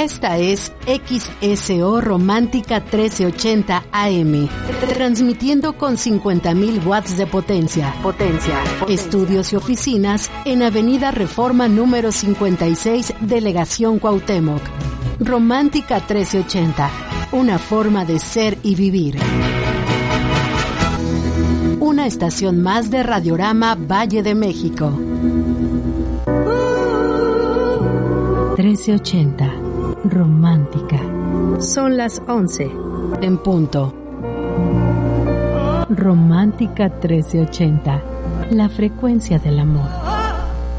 Esta es XSO Romántica 1380 AM, transmitiendo con 50.000 watts de potencia. Estudios y oficinas en Avenida Reforma número 56, Delegación Cuauhtémoc. Romántica 1380, una forma de ser y vivir. Una estación más de Radiorama Valle de México. 1380, romántica. Son las 11 en punto. Romántica 1380, la frecuencia del amor.